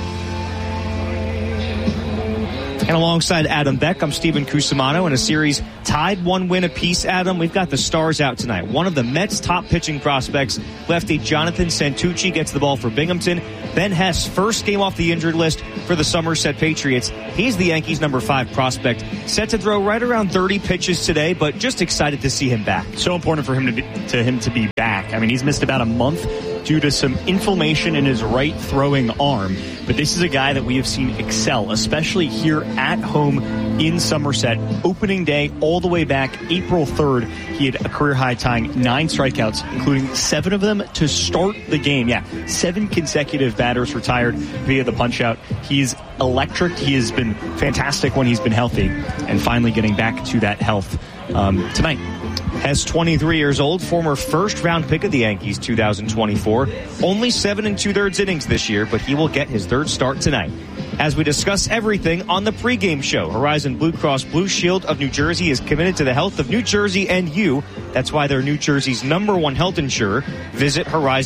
And alongside Adam Beck, I'm Stephen Cusimano in a series tied 1 win apiece. Adam, we've got the stars out tonight. One of the Mets' top pitching prospects, lefty Jonathan Santucci, gets the ball for Binghamton. Ben Hess, first game off the injured list for the Somerset Patriots. He's the Yankees' number 5 prospect. Set to throw right around 30 pitches today, but just excited to see him back. So important for him to be back. I mean, he's missed about a month due to some inflammation in his right throwing arm. But this is a guy that we have seen excel, especially here at home in Somerset. Opening day all the way back April 3rd, he had a career-high tying 9 strikeouts, including 7 of them to start the game. 7 consecutive batters retired via the punch-out. He's electric. He has been fantastic when he's been healthy, and finally getting back to that health tonight. Hess, 23 years old, former first-round pick of the Yankees 2024. Only 7 2/3 innings this year, but he will get his 3rd start tonight. As we discuss everything on the pregame show, Horizon Blue Cross Blue Shield of New Jersey is committed to the health of New Jersey and you. That's why they're New Jersey's #1 health insurer. Visit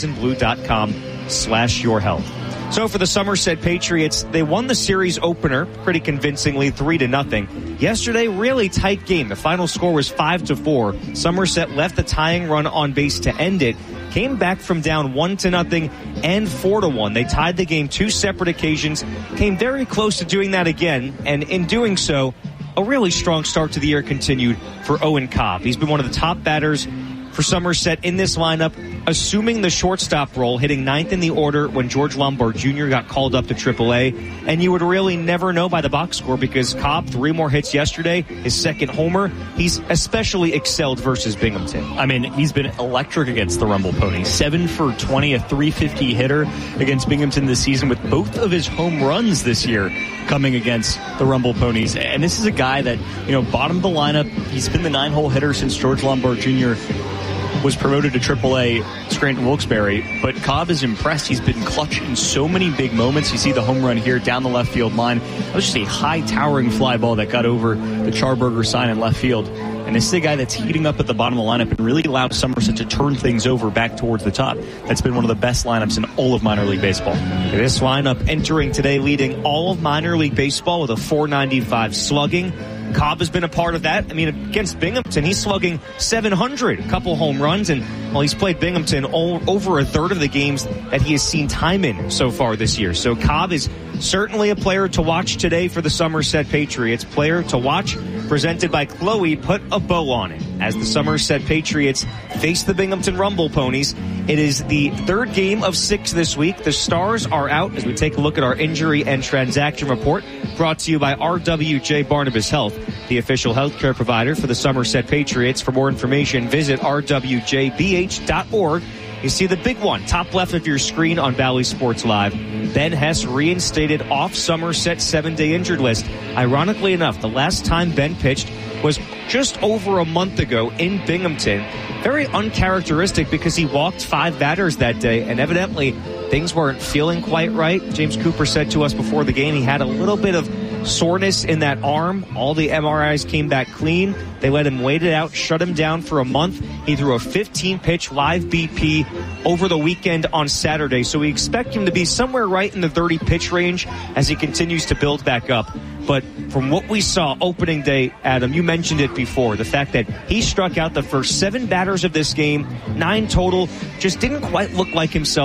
horizonblue.com/yourhealth. So for the Somerset Patriots, they won the series opener pretty convincingly, 3-0. Yesterday, really tight game. The final score was 5-4. Somerset left the tying run on base to end it. Came back from down 1-0 and 4-1. They tied the game 2 separate occasions. Came very close to doing that again. And in doing so, a really strong start to the year continued for Owen Cobb. He's been one of the top batters for Somerset in this lineup, assuming the shortstop role, hitting 9th in the order when George Lombard Jr. got called up to AAA. And you would really never know by the box score because Cobb, 3 more hits yesterday, his 2nd homer. He's especially excelled versus Binghamton. I mean, he's been electric against the Rumble Ponies. 7 for 20, a .350 hitter against Binghamton this season, with both of his home runs this year coming against the Rumble Ponies. And this is a guy that, bottom of the lineup. He's been the 9-hole hitter since George Lombard Jr. was promoted to AAA Scranton Wilkes-Barre, but Cobb is impressed. He's been clutch in so many big moments. You see the home run here down the left field line. That was just a high towering fly ball that got over the Charburger sign in left field. And this is a guy that's heating up at the bottom of the lineup and really allowed Somerset to turn things over back towards the top. That's been one of the best lineups in all of minor league baseball. This lineup entering today leading all of minor league baseball with a .495 slugging. Cobb has been a part of that. I mean, against Binghamton, he's slugging .700, a couple home runs, and he's played Binghamton over a third of the games that he has seen time in so far this year. So Cobb is certainly a player to watch today for the Somerset Patriots. Player to watch, presented by Chloe. Put a bow on it as the Somerset Patriots face the Binghamton Rumble Ponies. It is the 3rd game of 6 this week. The stars are out as we take a look at our injury and transaction report, brought to you by RWJ Barnabas Health, the official healthcare provider for the Somerset Patriots. For more information, visit rwjbh.org. You see the big one, top left of your screen on Bally Sports Live. Ben Hess reinstated off Somerset's 7-day injured list. Ironically enough, the last time Ben pitched was just over a month ago in Binghamton. Very uncharacteristic because he walked 5 batters that day, and evidently things weren't feeling quite right. James Cooper said to us before the game he had a little bit of soreness in that arm. All the MRIs came back clean. They let him wait it out, shut him down for a month. He threw a 15-pitch live BP over the weekend on Saturday, so we expect him to be somewhere right in the 30-pitch range as he continues to build back up. But from what we saw opening day, Adam, you mentioned it before, the fact that he struck out the first 7 batters of this game, 9 total, just didn't quite look like himself.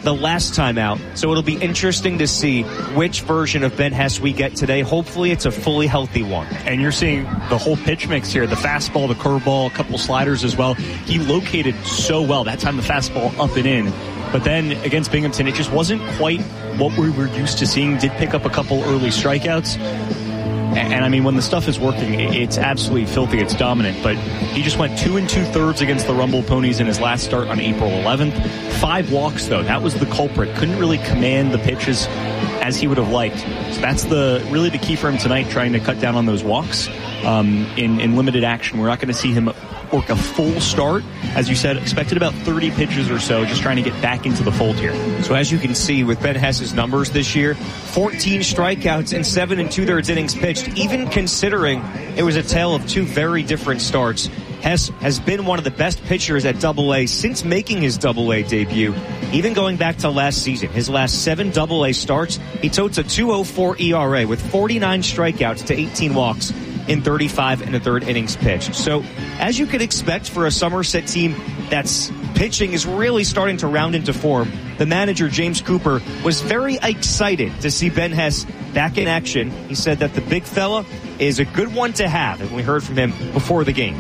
the last time out. So it'll be interesting to see which version of Ben Hess we get today. Hopefully it's a fully healthy one. And you're seeing the whole pitch mix here, the fastball, the curveball, a couple sliders as well. He located so well. That time the fastball up and in. But then against Binghamton, it just wasn't quite what we were used to seeing. Did pick up a couple early strikeouts. And I mean, when the stuff is working, it's absolutely filthy. It's dominant. But he just went 2 2/3 against the Rumble Ponies in his last start on April 11th. 5 walks, though. That was the culprit. Couldn't really command the pitches as he would have liked. So that's really the key for him tonight, trying to cut down on those walks in limited action. We're not going to see him work a full start. As you said, expected about 30 pitches or so, just trying to get back into the fold here. So as you can see with Ben Hess's numbers this year, 14 strikeouts and 7 2/3 innings pitched, even considering it was a tale of 2 very different starts. Hess has been one of the best pitchers at Double-A since making his Double-A debut, even going back to last season. His last 7 Double-A starts, he totes a 2.04 ERA with 49 strikeouts to 18 walks in 35 1/3 innings pitched. So, as you could expect for a Somerset team that's pitching is really starting to round into form, the manager, James Cooper, was very excited to see Ben Hess back in action. He said that the big fella is a good one to have, and we heard from him before the game.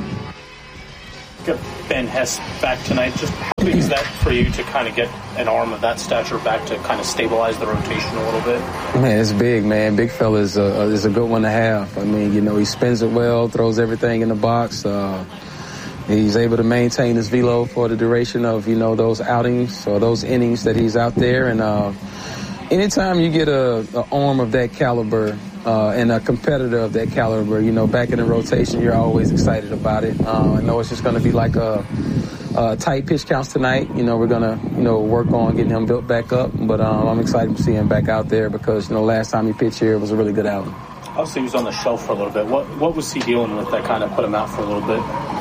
Got Ben Hess back tonight. Just how big is that for you to kind of get an arm of that stature back to kind of stabilize the rotation a little bit? Man, it's big, man. Big fella is a good one to have. I mean, you know, he spins it well, throws everything in the box. He's able to maintain his velo for the duration of, you know, those outings or those innings that he's out there. And anytime you get an arm of that caliber and a competitor of that caliber, you know, back in the rotation, you're always excited about it. I know it's just going to be like a tight pitch counts tonight. You know, we're going to, you know, work on getting him built back up. But I'm excited to see him back out there because, you know, last time he pitched here, it was a really good outing. Obviously, he was on the shelf for a little bit. What was he dealing with that kind of put him out for a little bit?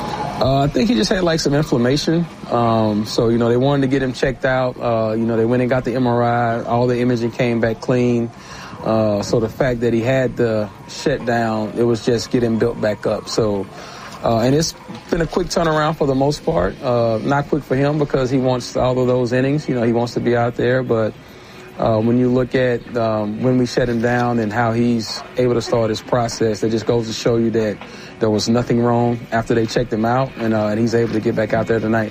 I think he just had like some inflammation. So, you know, they wanted to get him checked out. You know, they went and got the MRI. All the imaging came back clean. So the fact that he had the shutdown, it was just getting built back up. So, and it's been a quick turnaround for the most part. Not quick for him because he wants all of those innings. You know, he wants to be out there. But when you look at when we shut him down and how he's able to start his process, it just goes to show you that there was nothing wrong after they checked him out, and he's able to get back out there tonight.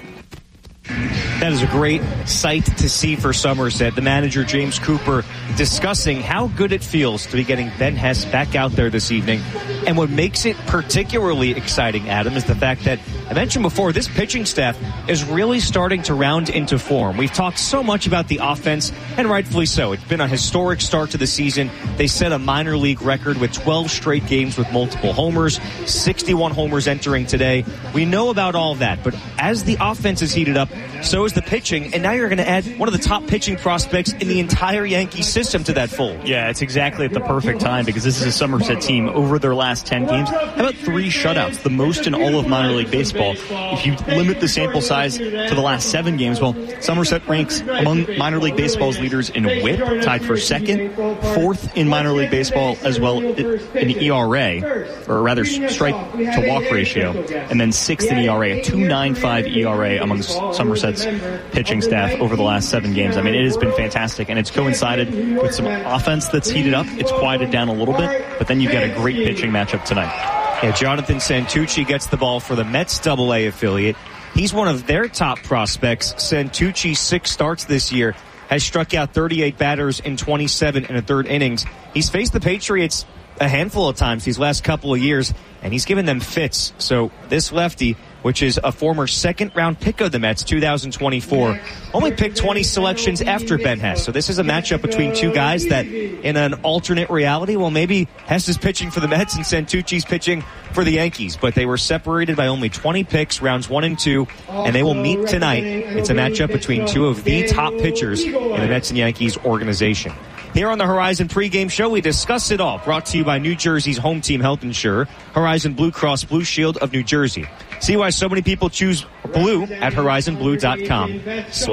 That is a great sight to see for Somerset. The manager, James Cooper, discussing how good it feels to be getting Ben Hess back out there this evening. And what makes it particularly exciting, Adam, is the fact that I mentioned before, this pitching staff is really starting to round into form. We've talked so much about the offense, and rightfully so. It's been a historic start to the season. They set a minor league record with 12 straight games with multiple homers, 61 homers entering today. We know about all of that, but as the offense is heated up, so is the pitching, and now you're going to add one of the top pitching prospects in the entire Yankee system to that fold. Yeah, it's exactly at the perfect time because this is a Somerset team over their last 10 games. How about 3 shutouts, the most in all of minor league baseball? If you limit the sample size to the last 7 games, well, Somerset ranks among minor league baseball's leaders in whip, tied for second, 4th in minor league baseball as well in ERA, or rather strike to walk ratio, and then 6th in ERA, a 2.95 ERA among Somerset's pitching staff over the last 7 games. I mean, it has been fantastic, and it's coincided with some offense that's heated up. It's quieted down a little bit, but then you've got a great pitching matchup tonight. Yeah, Jonathan Santucci gets the ball for the Mets Double-A affiliate. He's one of their top prospects. Santucci, 6 starts this year, has struck out 38 batters in 27 1/3 innings. He's faced the Patriots a handful of times these last couple of years, and he's given them fits. So this lefty, which is a former second-round pick of the Mets, 2024, only picked 20 selections after Ben Hess. So this is a matchup between 2 guys that, in an alternate reality, well, maybe Hess is pitching for the Mets and Santucci's pitching for the Yankees. But they were separated by only 20 picks, rounds 1 and 2, and they will meet tonight. It's a matchup between 2 of the top pitchers in the Mets and Yankees organization. Here on the Horizon pregame show, we discuss it all. Brought to you by New Jersey's home team health insurer, Horizon Blue Cross Blue Shield of New Jersey. See why so many people choose blue at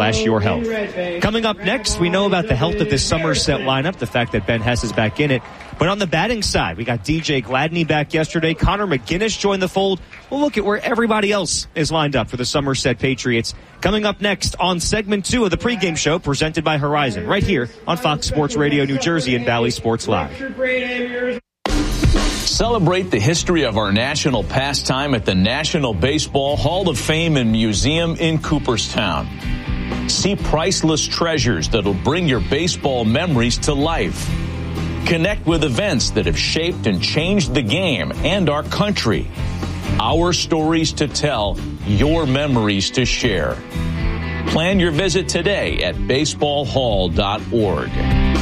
horizonblue.com/yourhealth. Coming up next, we know about the health of this Somerset lineup, the fact that Ben Hess is back in it. But on the batting side, we got DJ Gladney back yesterday. Connor McGinnis joined the fold. We'll look at where everybody else is lined up for the Somerset Patriots. Coming up next on segment 2 of the pregame show presented by Horizon, right here on Fox Sports Radio New Jersey and Valley Sports Live. Celebrate the history of our national pastime at the National Baseball Hall of Fame and Museum in Cooperstown. See priceless treasures that'll bring your baseball memories to life. Connect with events that have shaped and changed the game and our country. Our stories to tell, your memories to share. Plan your visit today at baseballhall.org.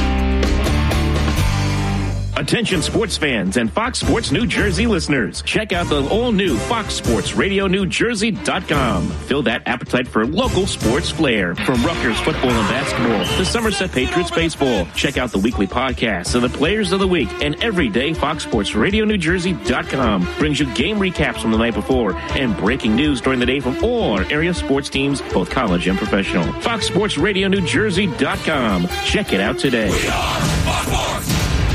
Attention sports fans and Fox Sports New Jersey listeners. Check out the all-new Fox Sports Radio NewJersey.com. Fill that appetite for local sports flair. From Rutgers football and basketball to Somerset Patriots baseball. Check out the weekly podcasts of the players of the week. And every day, Fox Sports Radio NewJersey.com brings you game recaps from the night before and breaking news during the day from all our area sports teams, both college and professional. Fox Sports Radio NewJersey.com. Check it out today. We are Fox Sports.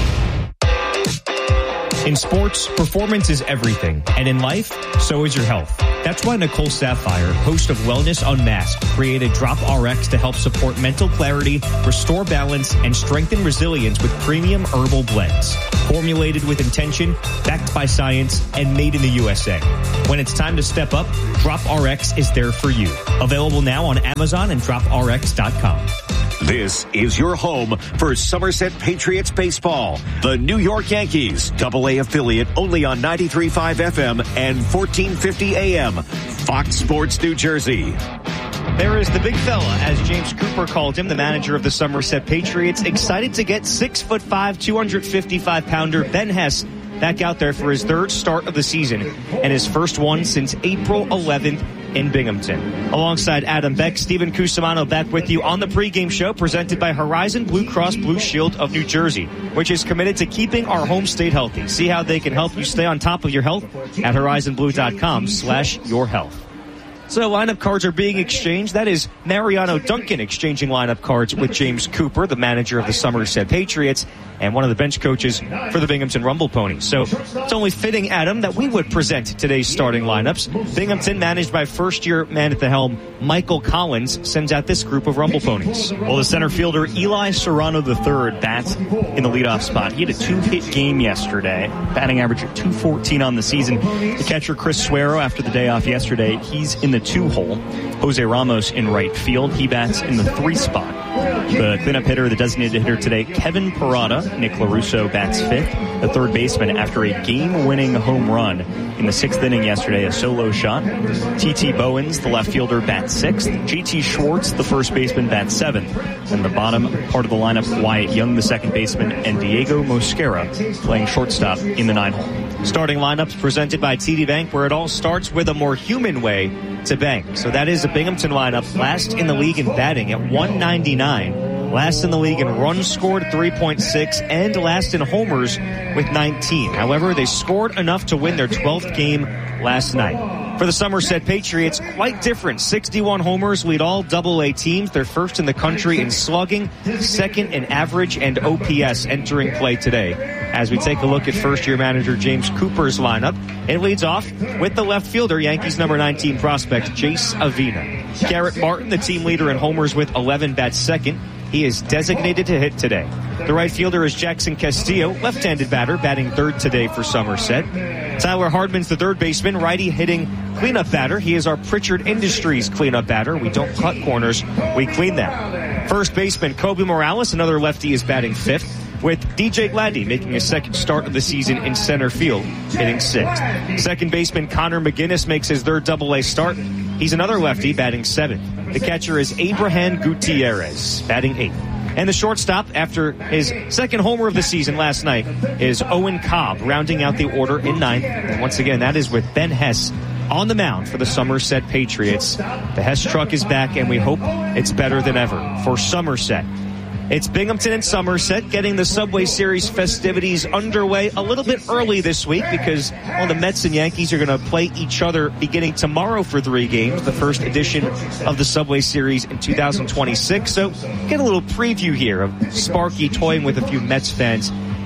In sports, performance is everything. And in life, so is your health. That's why Nicole Sapphire, host of Wellness Unmasked, created Drop RX to help support mental clarity, restore balance, and strengthen resilience with premium herbal blends. Formulated with intention, backed by science, and made in the USA. When it's time to step up, Drop RX is there for you. Available now on Amazon and DropRx.com. This is your home for Somerset Patriots baseball. The New York Yankees, AA affiliate only on 93.5 FM and 1450 AM. Fox Sports New Jersey. There is the big fella, as James Cooper called him, the manager of the Somerset Patriots, excited to get 6'5", 255-pounder Ben Hess back out there for his third start of the season and his first one since April 11th in Binghamton. Alongside Adam Beck, Stephen Cusimano back with you on the pregame show presented by Horizon Blue Cross Blue Shield of New Jersey, which is committed to keeping our home state healthy. See how they can help you stay on top of your health at horizonblue.com/yourhealth. So lineup cards are being exchanged. That is Mariano Duncan exchanging lineup cards with James Cooper, the manager of the Somerset Patriots, and one of the bench coaches for the Binghamton Rumble Ponies. So it's only fitting, Adam, that we would present today's starting lineups. Binghamton, managed by first-year man at the helm, Michael Collins, sends out this group of Rumble Ponies. Well, the center fielder, Eli Serrano III, bats in the leadoff spot. He had a 2-hit game yesterday, batting average of .214 on the season. The catcher, Chris Suero, after the day off yesterday, he's in the 2-hole. Jose Ramos in right field. He bats in the 3 spot. The cleanup hitter, the designated hitter today, Kevin Parada. Nick LaRusso bats 5th. The third baseman, after a game-winning home run in the 6th inning yesterday, a solo shot. T.T. Bowens, the left fielder, bats 6th. J.T. Schwartz, the first baseman, bats 7th. And the bottom part of the lineup, Wyatt Young, the second baseman, and Diego Mosquera playing shortstop in the 9-hole. Starting lineups presented by TD Bank, where it all starts with a more human way to bank. So that is a Binghamton lineup, last in the league in batting at 199. Last in the league in runs scored, 3.6, and last in homers with 19. However, they scored enough to win their 12th game last night. For the Somerset Patriots, quite different. 61 homers lead all AA teams. They're first in the country in slugging, second in average and OPS entering play today. As we take a look at first-year manager James Cooper's lineup, it leads off with the left fielder, Yankees number 19 prospect, Jace Avina. Garrett Martin, the team leader in homers with 11, bats second. He is designated to hit today. The right fielder is Jackson Castillo, left-handed batter, batting third today for Somerset. Tyler Hardman's the third baseman, righty hitting cleanup batter. He is our Pritchard Industries cleanup batter. We don't cut corners, we clean them. First baseman Kobe Morales, another lefty, is batting 5th, with DJ Gladney making his second start of the season in center field, hitting 6th. Second baseman Connor McGinnis makes his third AA start. He's another lefty, batting 7th. The catcher is Abraham Gutierrez, batting 8th. And the shortstop, after his second homer of the season last night, is Owen Cobb, rounding out the order in 9th. And once again, that is with Ben Hess on the mound for the Somerset Patriots. The Hess truck is back, and we hope it's better than ever for Somerset. It's Binghamton and Somerset getting the Subway Series festivities underway a little bit early this week because the Mets and Yankees are going to play each other beginning tomorrow for 3 games, the first edition of the Subway Series in 2026. So get a little preview here of Sparky toying with a few Mets fans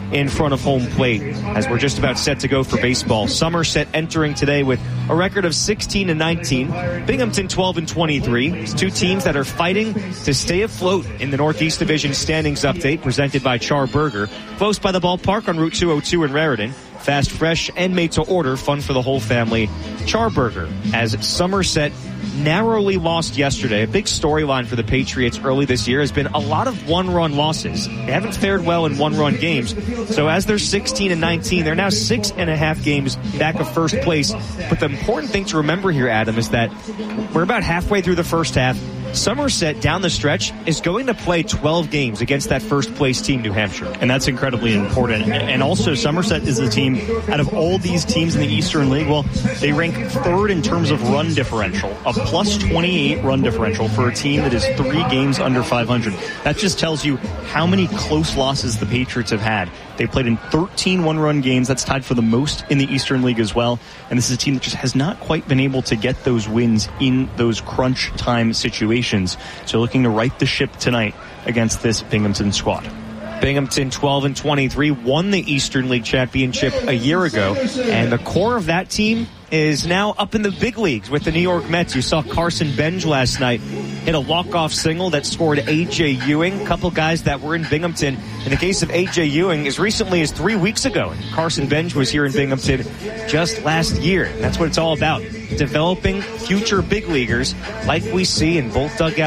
in front of home plate as we're just about set to go for baseball. Somerset entering today with a record of 16-19. Binghamton 12-23. It's two teams that are fighting to stay afloat in the Northeast Division standings update presented by Char Burger. Close by the ballpark on Route 202 in Raritan. Fast, fresh, and made to order. Fun for the whole family. Char Burger, as Somerset narrowly lost yesterday. A big storyline for the Patriots early this year has been a lot of one-run losses. They haven't fared well in one-run games. So as they're 16-19, they're now 6.5 games back of first place. But the important thing to remember here, Adam, is that we're about halfway through the first half. Somerset down the stretch is going to play 12 games against that first place team, New Hampshire. And that's incredibly important. And also Somerset is the team out of all these teams in the Eastern League. Well, they rank third in terms of run differential, a plus 28 run differential for a team that is 3 games under 500. That just tells you how many close losses the Patriots have had. They played in 13 one-run games. That's tied for the most in the Eastern League as well. And this is a team that just has not quite been able to get those wins in those crunch time situations. So looking to right the ship tonight against this Binghamton squad. Binghamton 12-23 won the Eastern League Championship a year ago, and the core of that team is now up in the big leagues with the New York Mets. You saw Carson Benj last night hit a walk-off single that scored A.J. Ewing, a couple guys that were in Binghamton. In the case of A.J. Ewing, as recently as 3 weeks ago, Carson Benj was here in Binghamton just last year. That's what it's all about, developing future big leaguers like we see in both dugouts.